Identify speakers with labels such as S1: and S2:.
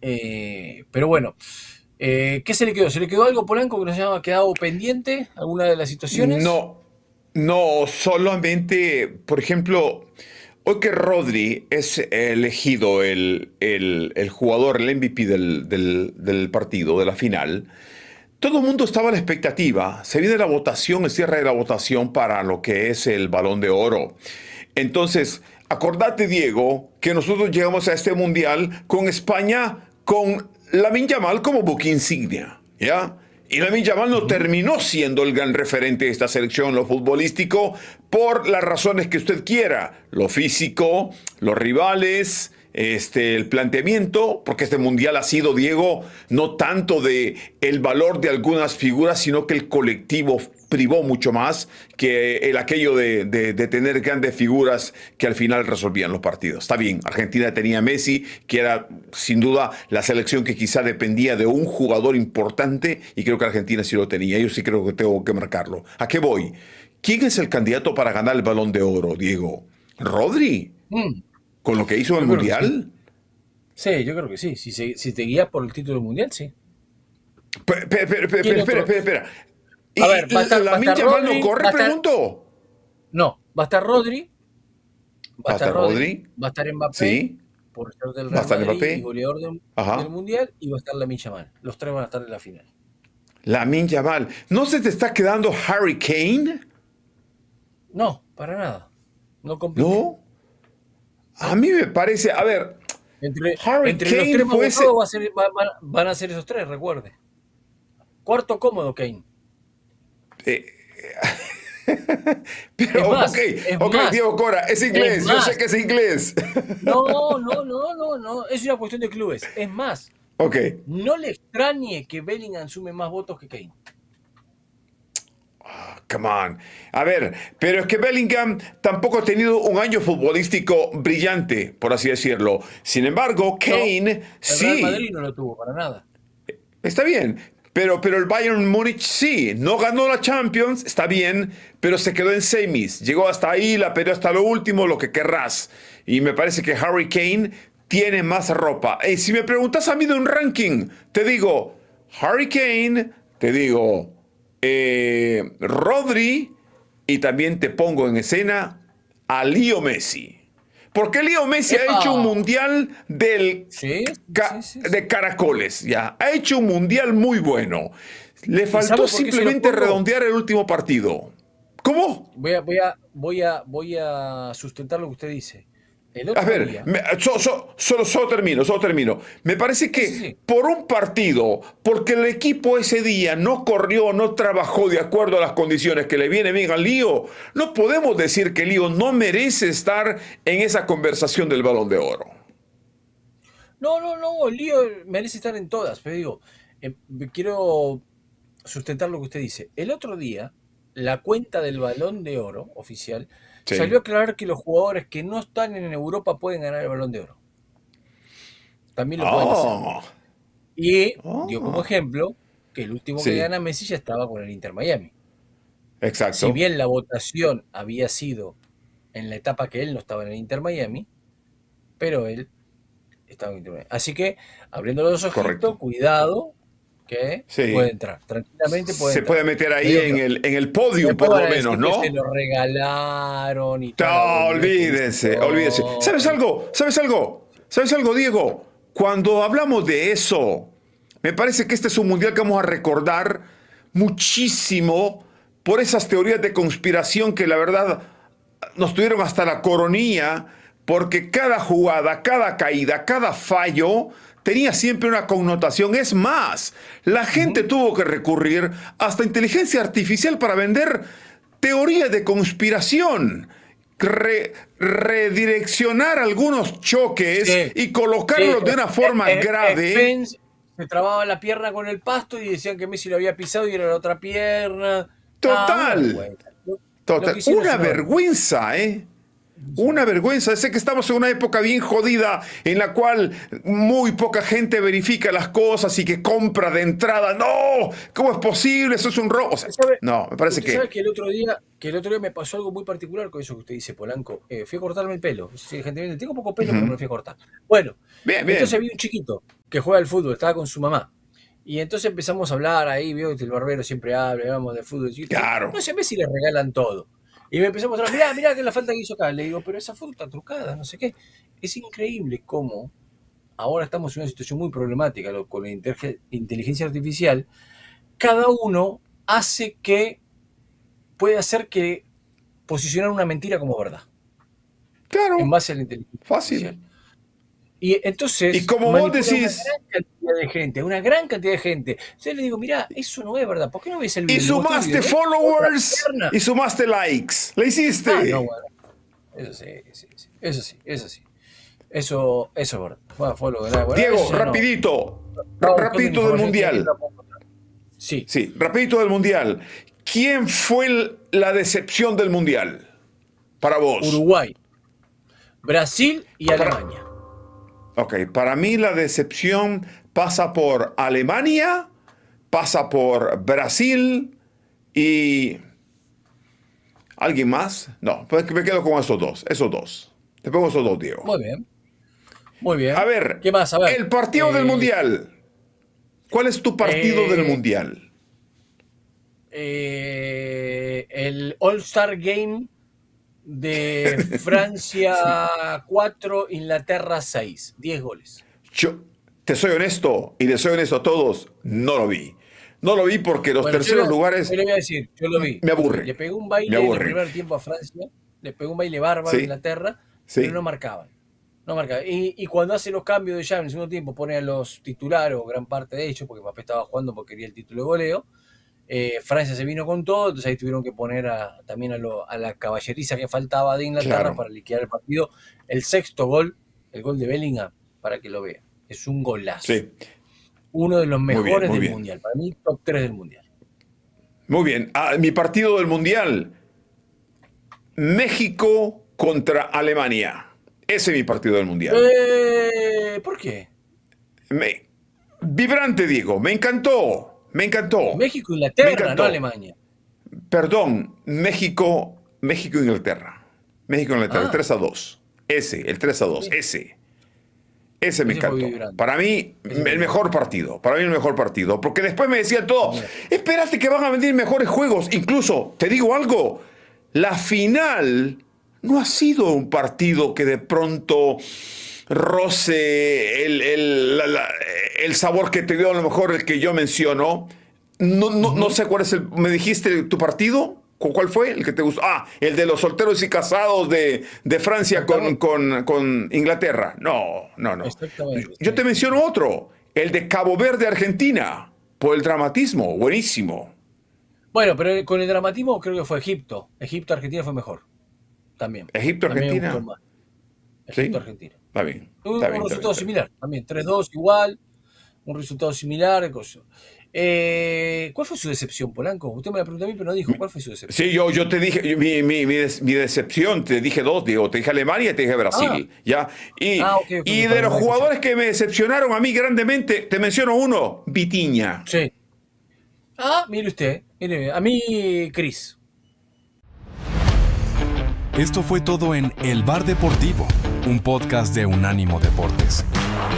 S1: Pero bueno, ¿qué se le quedó? ¿Se le quedó algo, Polanco, que nos haya quedado pendiente? ¿Alguna de las situaciones?
S2: No, no, solamente, por ejemplo, hoy que Rodri es elegido el jugador, el MVP del partido, de la final, todo el mundo estaba a la expectativa. Se viene la votación, el cierre de la votación para lo que es el Balón de Oro. Entonces, acordate, Diego, que nosotros llegamos a este mundial con España, con Lamine Yamal como buque insignia, ¿ya? Y Lamine Yamal no
S1: Ujú.
S2: terminó siendo el gran referente de esta selección en lo futbolístico por las razones que usted quiera. Lo físico, los rivales, el planteamiento, porque este mundial ha sido, Diego, no tanto de el valor de algunas figuras, sino que el colectivo privó mucho más que aquello de tener grandes figuras que al final resolvían los partidos. Está bien, Argentina tenía a Messi, que era sin duda la selección que quizá dependía de un jugador importante, y creo que Argentina sí lo tenía. Yo sí creo que tengo que marcarlo. ¿A qué voy? ¿Quién es el candidato para ganar el Balón de Oro, Diego? ¿Rodri?
S1: Mm,
S2: ¿Con lo que hizo en el
S1: yo creo que sí.
S2: Mundial?
S1: Sí, yo creo que sí. Si te guías por el título mundial, sí. ¿Quién otro?
S2: Espera.
S1: A ver,
S2: ¿Y
S1: va a
S2: Lamine
S1: estar
S2: Yamal no
S1: Rodri,
S2: corre, pregunto?
S1: no, va a estar Rodri, va a estar
S2: ¿Hasta
S1: Rodri,
S2: Rodri?
S1: va a estar Mbappé,
S2: Sí.
S1: por ser del
S2: ¿Va a
S1: Real
S2: estar
S1: Madrid y
S2: Mbappé?
S1: goleador del
S2: Ajá.
S1: Mundial, y va a estar Lamine Yamal. Los tres van a estar en la final.
S2: Lamine Yamal. ¿No se te está quedando Harry Kane?
S1: No, para nada. No compite.
S2: ¿No? A
S1: ¿No?
S2: mí me parece, a ver, Harry
S1: Entre los
S2: Kane
S1: tres más
S2: fue
S1: votados
S2: ese...
S1: van a ser esos tres, recuerde. Cuarto cómodo, Kane.
S2: eh,
S1: Es
S2: pero,
S1: más, es
S2: ok,
S1: más,
S2: Diego Cora, es
S1: es
S2: inglés, yo sé
S1: más.
S2: que es inglés.
S1: No. Es una cuestión de clubes. Es más,
S2: Ok.
S1: no le extrañe que Bellingham sume más votos que Kane.
S2: Come on. A ver, pero es que Bellingham tampoco ha tenido un año futbolístico brillante, por así decirlo. Sin embargo,
S1: No,
S2: Kane
S1: el Real
S2: sí.
S1: Madrid no lo tuvo para nada.
S2: Está bien. Pero el Bayern Múnich sí. No ganó la Champions, está bien, pero se quedó en semis. Llegó hasta ahí, la peleó hasta lo último, lo que querrás. Y me parece que Harry Kane tiene más ropa. Y si me preguntas a mí de un ranking, te digo Harry Kane, te digo Rodri, y también te pongo en escena a Leo Messi. Porque Leo Messi ha
S1: ¡Epa!
S2: hecho un mundial
S1: Sí.
S2: de caracoles, ya. Ha hecho un mundial muy bueno. Le
S1: ¿Y
S2: faltó
S1: sabe por qué se lo
S2: simplemente
S1: pongo?
S2: redondear el último partido. ¿Cómo?
S1: Voy a sustentar lo que usted dice. El
S2: A
S1: otro
S2: ver,
S1: día.
S2: solo termino. Me parece que
S1: Sí.
S2: por un partido, porque el equipo ese día no corrió, no trabajó de acuerdo a las condiciones que le viene bien al Lío, no podemos decir que Lío no merece estar en esa conversación del Balón de Oro.
S1: No, el lío merece estar en todas, pero digo, eh, quiero sustentar lo que usted dice. El otro día, la cuenta del Balón de Oro oficial salió a
S2: Sí.
S1: aclarar que los jugadores que no están en Europa pueden ganar el Balón de Oro. También lo pueden hacer.
S2: Oh,
S1: Y dio como
S2: oh.
S1: ejemplo que el último que
S2: Sí,
S1: gana Messi ya estaba con el Inter Miami. Si
S2: exacto.
S1: bien la votación había sido en la etapa que él no estaba en el Inter Miami, pero él estaba en el Inter Miami. Así que, abriendo los ojitos,
S2: Correcto.
S1: cuidado, que puede
S2: Sí.
S1: entrar. Tranquilamente puede
S2: Se puede
S1: entrar.
S2: meter
S1: No
S2: ahí
S1: digo que
S2: en el podium,
S1: después
S2: por
S1: van
S2: lo
S1: a
S2: menos,
S1: decir que se
S2: ¿no?
S1: lo regalaron y toda la
S2: No,
S1: boludez que dicen
S2: olvídese, olvídese. ¿Sabes
S1: todos.
S2: algo? ¿Sabes algo? ¿Sabes algo, Diego? Cuando hablamos de eso, me parece que este es un mundial que vamos a recordar muchísimo por esas teorías de conspiración que la verdad nos tuvieron hasta la coronilla, porque cada jugada, cada caída, cada fallo tenía siempre una connotación. Es más, la gente
S1: Ujú.
S2: tuvo que recurrir hasta inteligencia artificial para vender teorías de conspiración. Redireccionar algunos choques
S1: Sí,
S2: y
S1: sí.
S2: colocarlos de una forma grave.
S1: Spence se trababa la pierna con el pasto y decían que Messi lo había pisado y era la otra pierna. No, una
S2: Total,
S1: vergüenza. Lo que
S2: total.
S1: hicieron es
S2: Una
S1: una vergüenza.
S2: vergüenza, ¿eh? Una vergüenza. Sé que estamos en una época bien jodida en la cual muy poca gente verifica las cosas y que compra de entrada. ¡No! ¿Cómo es posible? Eso es un robo. O sea, no, me parece que...
S1: ¿Sabe que el otro día me pasó algo muy particular con eso que usted dice, Polanco? Fui a cortarme el pelo. Sí, gente me dice, tengo poco pelo, pero me lo fui a cortar. Bueno,
S2: Bien.
S1: entonces había un chiquito que juega al fútbol, estaba con su mamá. Y entonces empezamos a hablar ahí, vio que el barbero siempre habla, hablamos de fútbol. Y
S2: Claro.
S1: no sé, ve si le regalan todo. Y me empezó a mostrar, mirá que la falta que hizo acá. Le digo, pero esa foto está trucada, no sé qué. Es increíble cómo ahora estamos en una situación muy problemática con la inteligencia artificial. Cada uno hace que puede hacer que posicionar una mentira como verdad.
S2: Claro.
S1: En base a la inteligencia
S2: Fácil.
S1: artificial. Y entonces,
S2: y como vos decís,
S1: una gran cantidad de gente. Yo le digo, mirá, eso no es verdad. ¿Por qué no ves el video?
S2: y sumaste followers y sumaste likes. ¿Le hiciste?
S1: No, bueno. Eso sí. Eso es verdad. Bueno,
S2: Diego, rapidito del Mundial.
S1: Sí.
S2: Sí, rapidito del Mundial. ¿Quién fue la decepción del Mundial para vos?
S1: Uruguay, Brasil y Alemania.
S2: Ok, para mí la decepción pasa por Alemania, pasa por Brasil y... ¿Alguien más? No, pues me quedo con esos dos. Te pongo esos dos, Diego.
S1: Muy bien.
S2: A ver,
S1: ¿qué más? A ver,
S2: el partido del Mundial. ¿Cuál es tu partido del Mundial?
S1: El All-Star Game de Francia 4, Inglaterra 6. 10 goles.
S2: Yo te soy honesto y les soy honesto a todos, no lo vi. No lo vi porque los terceros lugares...
S1: Yo le voy a decir, yo lo vi.
S2: Me aburre.
S1: Le pegó un baile en el primer tiempo a Francia, le pegó un baile bárbaro a Inglaterra, pero no marcaban. Y cuando hace los cambios de ya en el segundo tiempo, pone a los titulares, o gran parte de ellos, porque Mbappé estaba jugando porque quería el título de goleo. Francia se vino con todo, entonces ahí tuvieron que poner también a la caballeriza que faltaba de Inglaterra para liquidar el partido. El sexto gol, el gol de Bellingham, para que lo vea. Es un golazo. Sí. Uno de los mejores del Mundial. Para mí, top 3 del Mundial.
S2: Muy bien. Mi partido del Mundial. México contra Alemania. Ese es mi partido del Mundial.
S1: ¿Por qué?
S2: Vibrante, Diego. Me encantó.
S1: México, Inglaterra, no Alemania.
S2: Perdón, México-Inglaterra. 3-2. El 3-2. Ese me encantó. Para mí, el mejor partido. Porque después me decían todo, espérate que van a venir mejores juegos. Incluso, te digo algo, la final no ha sido un partido que de pronto roce el sabor que te dio a lo mejor el que yo menciono. No sé cuál es ¿me dijiste tu partido? ¿Cuál fue el que te gustó? El de los solteros y casados de Francia con Inglaterra. No. Yo te menciono otro, el de Cabo Verde, Argentina, por el dramatismo, buenísimo.
S1: Bueno, pero con el dramatismo creo que fue Egipto. Argentina fue mejor. También.
S2: Argentina.
S1: Argentina.
S2: Está bien.
S1: Un resultado similar. También 3-2 igual. Un resultado similar. ¿Cuál fue su decepción, Polanco? Usted me la preguntó a mí, pero no dijo. ¿Cuál fue su decepción?
S2: Sí, yo te dije, mi decepción, te dije dos, Diego. Te dije Alemania y te dije Brasil. ¿Ya? Y de los jugadores que me decepcionaron a mí grandemente, te menciono uno, Vitinha.
S1: Sí. Mire usted. Mire, a mí, Cris.
S3: Esto fue todo en El Bar Deportivo, un podcast de Unánimo Deportes.